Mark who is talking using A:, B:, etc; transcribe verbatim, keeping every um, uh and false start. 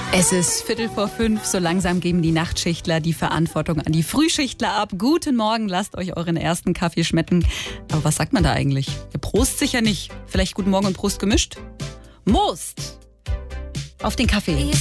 A: Es ist Viertel vor fünf, so langsam geben die Nachtschichtler die Verantwortung an die Frühschichtler ab. Guten Morgen, lasst euch euren ersten Kaffee schmecken. Aber was sagt man da eigentlich? Ihr Prost sicher nicht. Vielleicht guten Morgen und Prost gemischt? Most auf den Kaffee.